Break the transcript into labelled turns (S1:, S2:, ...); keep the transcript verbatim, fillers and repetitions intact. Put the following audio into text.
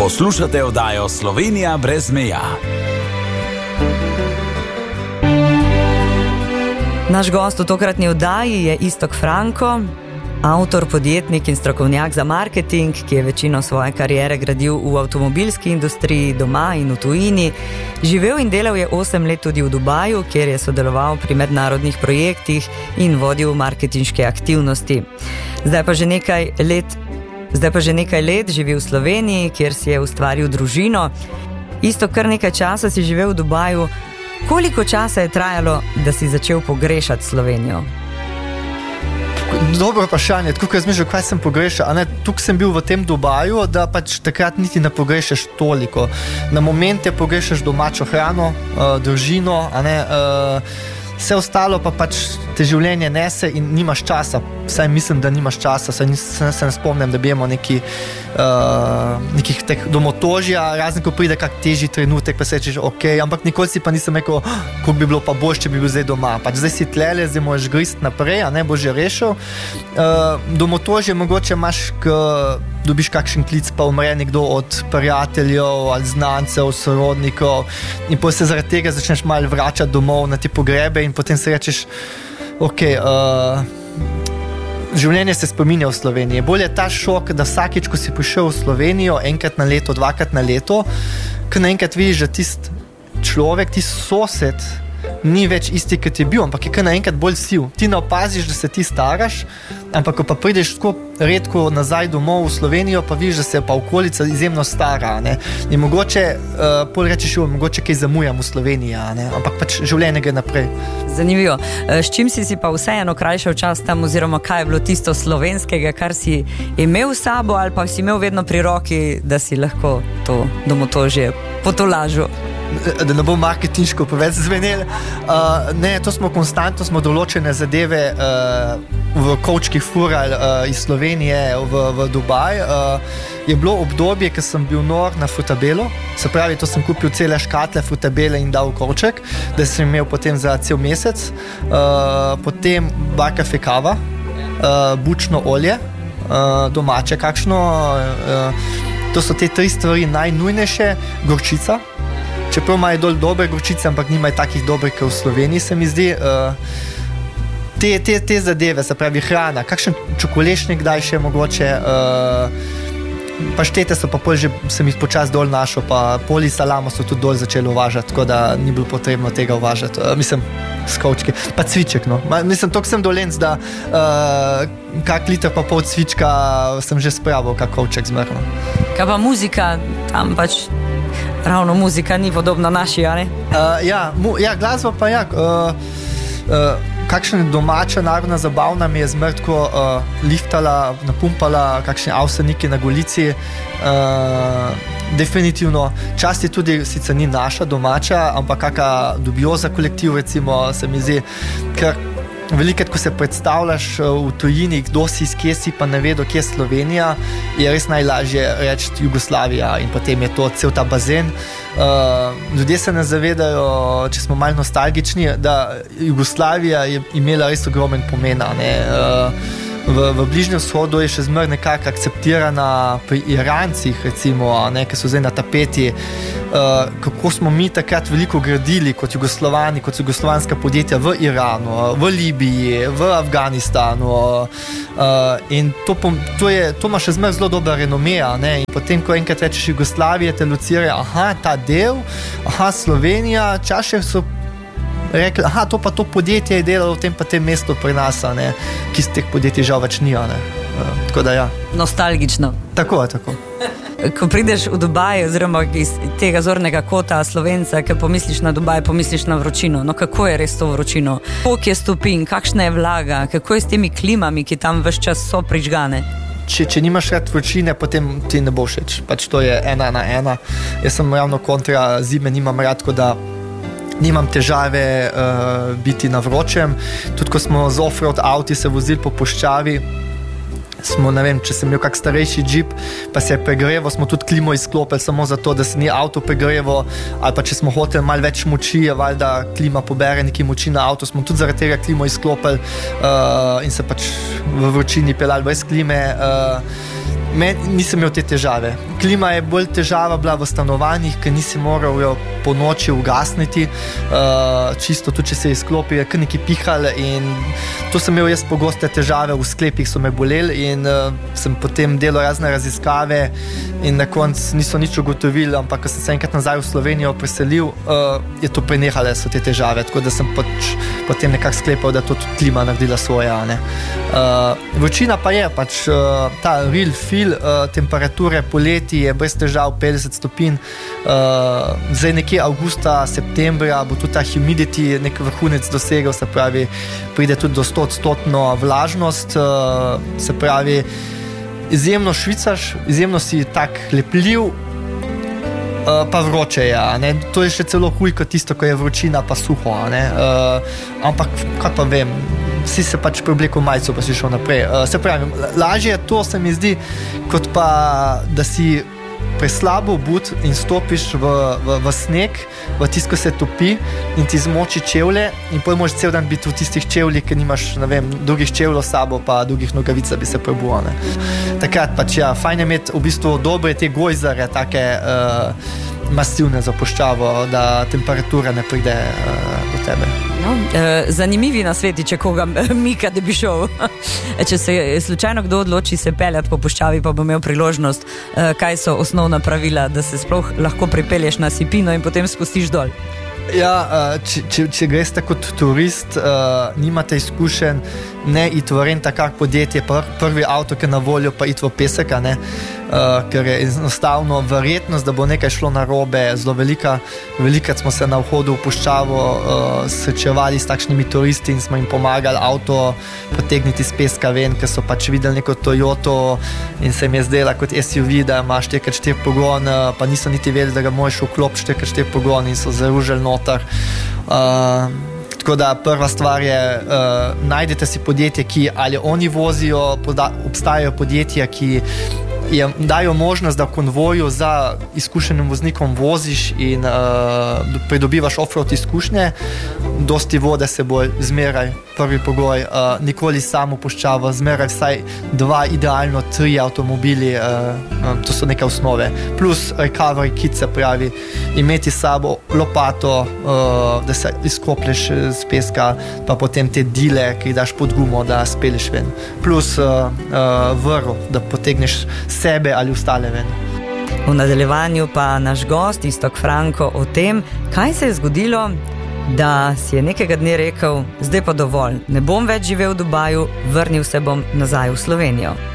S1: Poslušate oddajo Slovenija brez meja.
S2: Naš gost v tokratni oddaji je Iztok Franko, avtor, podjetnik in strokovnjak za marketing, ki je večino svoje kariere gradil v avtomobilski industriji doma in v tujini. Živel in delal je osem let tudi v Dubaju, kjer je sodeloval pri mednarodnih projektih in vodil marketinške aktivnosti. Zdaj pa že nekaj let, zdaj pa že nekaj let živi v Sloveniji, kjer si je ustvaril družino. Iztok, kar nekaj časa si živel v Dubaju. Koliko časa je trajalo, da si začel pogrešati Slovenijo?
S3: Dobro vprašanje, tako kot razmišljam, kaj sem pogrešal. Tukaj sem bil v tem Dubaju, da pač takrat niti ne pogrešaš toliko. Na momente pogrešaš domačo hrano, uh, družino, a ne, uh, vse ostalo pa pač te življenje nese in nimaš časa. Vsaj mislim, da nimaš časa, saj se, se ne spomnim, da bi imel neki, uh, nekih teh domotožja, razen ko pride kak težji trenutek, pa se rečeš, ok, ampak nikoli si pa nisem rekel, kako bi bilo pa boš, če bi bil zdaj doma. Pač zdaj si tlele, zdaj moraš grist naprej, a ne boš že rešil. Uh, domotožje mogoče imaš, ko dobiš kakšen klic, pa umre nekdo od prijateljev ali znancev, sorodnikov in potem se zaradi tega začneš malo vračati domov na te pogrebe in potem se rečeš, ok, uh, življenje se spominja v Sloveniji. Bolje je ta šok, da vsakič, ko si prišel v Slovenijo, enkrat na leto, dvakrat na leto, ko naenkrat vidiš, da tist človek, tist sosed ni več isti, kot je bil, ampak je kar naenkrat bolj siv. Ti ne opaziš, da se ti staraš, ampak ko pa prideš tako redko nazaj domov v Slovenijo, pa vidiš, da se pa okolica izjemno stara, ne? In mogoče, uh, pol rečeš, jo, mogoče kaj zamujam v Sloveniji, ne? Ampak pač življenje gre naprej.
S2: Zanimivo. S čim si si pa vseeno krajšal čas tam, oziroma kaj je bilo tisto slovenskega, kar si imel s sabo, ali pa si imel vedno pri roki, da si lahko to domotožje potolažil?
S3: Da ne bo marketinško preveč zvenel. Uh, ne, to smo konstantno, smo določene zadeve uh, v kovčkih furali uh, iz Slovenije v, v Dubaj. Uh, je bilo obdobje, ko sem bil nor na Frutabelu, se pravi, to sem kupil cele škatle Frutabele in dal v kovček, da sem imel potem za cel mesec. Uh, potem bar kafe kava, uh, bučno olje, uh, domače kakšno. Uh, to so te tri stvari najnujnejše. Gorčica. Čeprav imajo dol dobre gorčice, ampak nimajo takih dobrih, kot v Sloveniji, se mi zdi. Uh, te, te, te zadeve, se pravi hrana, kakšen čokolešnik daj še mogoče, uh, paštete so pa pol že, sem jih počas dol našel, pa poli salamo so tudi dol začeli uvažati, tako da ni bilo potrebno tega uvažati. Uh, mislim, skovčke, pa cviček, no. Ma, mislim, toliko sem dolenc, da uh, kak liter pa pol cvička sem že spravil, kak kovček zmerno.
S2: Kaj pa muzika, tam pač ravno muzika ni podobna naši, ali?
S3: Uh, ja, mu, ja, glasba pa ja. Uh, uh, kakšna domača narodna zabavna mi je zmrtko uh, liftala, napumpala, kakšne avseniki na Golici. Uh, definitivno. Čast je tudi, sicer ni naša domača, ampak kaka dubioza kolektiv, recimo, se mi zdi, ker velikrat, ko se predstavljaš v tujini, kdo si, kje si, pa ne vedo, kje je Slovenija, je res najlažje reči Jugoslavija in potem je to cel ta bazen. Uh, ljudje se ne zavedajo, če smo malo nostalgični, da Jugoslavija je imela res ogromen pomen, ne? Uh, V, v Bližnjem vzhodu je še zmer nekako akceptirana pri Irancih, recimo, ne, ki so zdaj na tapeti, uh, kako smo mi takrat veliko gradili kot Jugoslovani, kot jugoslovanska podjetja v Iranu, v Libiji, v Afganistanu, uh, in to, to, je, to ima še zmer zelo dobra renomeja, ne, in potem, ko enkrat rečeš Jugoslavije, te locirajo, aha, ta del, aha, Slovenija, čaše so rekli, aha, to pa to podjetje je delalo v tem pa tem mestu pri nas, ne, ki z teh podjetij žal več ni, ne. Uh, tako da ja.
S2: Nostalgično.
S3: Tako, tako.
S2: Ko prideš v Dubaj, oziroma iz tega zornega kota Slovenca, ki pomisliš na Dubaj, pomisliš na vročino. No, kako je res to vročino? Koliko je stopinj, kakšna je vlaga, kako je s temi klimami, ki tam ves čas so prižgane?
S3: Če, če nimaš rad vročine, potem ti ne bo všeč. Pač to je ena na ena. Jaz sem ravno kontra zime, nimam rad, ko da nimam težave uh, biti na vročem. Tudi ko smo z off-road avti se vozili po puščavi, smo, ne vem, če sem imel kak starejši džip, pa se je pregreval, smo tudi klimo izklopili samo zato, da se ni avto pregreval, ali pa če smo hoteli malo več moči, je valjda klima pobere neki moči na avto, smo tudi zaradi tega klimo izklopili uh, in se pač v vročini peljali brez klime. Uh, Men, nisem imel te težave. Klima je bolj težava bila v stanovanjih, ker nisi moral jo po noči ugasniti, uh, čisto tudi, če se je izklopil, je kar neki pihal in to sem imel jaz pogoste težave, v sklepih so me boleli in uh, sem potem delal razne raziskave in na koncu niso nič ugotovili, ampak ko sem se enkrat nazaj v Slovenijo preselil, uh, je to prenehale so te težave, tako da sem pač potem nekako sklepal, da to tudi klima naredila svoje. Uh, vročina pa je pač uh, ta real feel, uh, temperature poleti je brez težav petdeset stopinj, uh, zdaj nekje avgusta, septembra bo tudi ta humidity nek vrhunec dosegel, se pravi pride tudi do sto odstotno vlažnost, uh, se pravi izjemno švicaš, izjemno si tak lepljiv, uh, pa vroče je, ne? To je še celo huj kot tisto, ko je vročina pa suho, ne? Uh, ampak kaj pa vem, si se pač preoblekel majico pa si šel naprej. Uh, se pravi, lažje je to, se mi zdi, kot pa da si preslabo obut in stopiš v, v, v sneg, v tisto, ko se topi in ti zmoči čevlje in potem možeš cel dan biti v tistih čevljih, ker nimaš, ne vem, drugih čevljev s sabo pa drugih nogavic, da bi se prebuval. Takrat pač ja, fajn je imeti v bistvu dobre te gojzare, take uh, masivne za puščavo, da temperatura ne pride uh, do tebe.
S2: No, zanimivi nasveti, če koga mika, da bi šel. Če se slučajno kdo odloči se peljati po puščavi, pa bo imel priložnost, kaj so osnovna pravila, da se sploh lahko pripelješ na Sipino in potem spustiš dol.
S3: Ja, če, če, če greš kot turist, uh, nimate izkušenj, ne iti v renta kak podjetje, pr, prvi avto, ki je na voljo, pa iti v pesek, ne? Uh, ker je enostavno verjetnost, da bo nekaj šlo narobe, zelo velika. Velikrat smo se na vhodu v puščavo uh, srečevali s takšnimi turisti in smo jim pomagali avto potegniti iz peska ven, ker so pač videli neko Toyoto in se jim je zdela kot S U V, da ima štiri krat štiri pogon, uh, pa niso niti vedeli, da ga možeš vklopiti štiri krat štiri pogon in so zaružili noter. Uh, tako da prva stvar je, uh, najdete si podjetje, ki ali oni vozijo, poda, obstajajo podjetja, ki je, dajo možnost, da v konvoju za izkušenim voznikom voziš in uh, pridobivaš off-road izkušnje. Dosti vode se bo zmeraj, prvi pogoj, uh, nikoli samo puščavo, zmeraj vsaj dva, idealno tri avtomobili, uh, um, to so neke osnove. Plus recovery kit, se pravi, imeti s sabo lopato, uh, da se izkoplješ z peska, pa potem te dile, ki daš pod gumo, da speliš ven. Plus uh, uh, vrv, da potegneš sebe ali ostale ven.
S2: V nadaljevanju pa naš gost Iztok Franko o tem, kaj se je zgodilo, da si je nekega dne rekel, zdaj pa dovolj, ne bom več živel v Dubaju, vrnil se bom nazaj v Slovenijo.